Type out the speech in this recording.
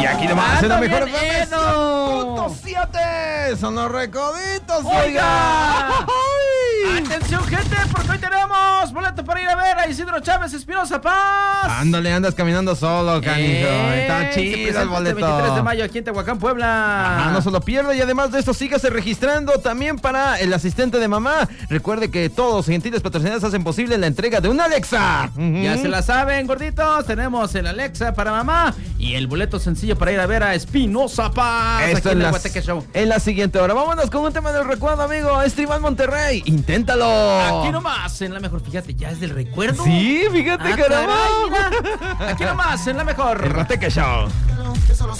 aquí nomás en la mejor bien, FM. Edo. 7 son los recoditos, Oiga. ¡Ay! Atención, gente, porque hoy tenemos boleto para ir a ver a Isidro Chávez Espinosa Paz. Ándale, andas caminando solo, canijo. Está Se chido presenta el boleto. Este 23 de mayo aquí en Tehuacán, Puebla. Ah, no se lo pierda, y además de esto sígase registrando también para el asistente de mamá. Recuerde que todos gentiles patrocinadores hacen posible la entrega de una Alexa. Ya se la saben, gorditos. Tenemos el Alexa para mamá y el boleto sencillo para ir a ver a Espinosa Paz. Esto aquí en el en Guateque Show. en la siguiente hora. Vámonos con un tema del recuerdo, amigo. Iván Monterrey. Inténtalo. Aquí nomás, en la mejor. Fíjate, ya es del recuerdo. Sí, fíjate, caramba. Caray, mira. Aquí nomás, en la mejor. El Guateque Show.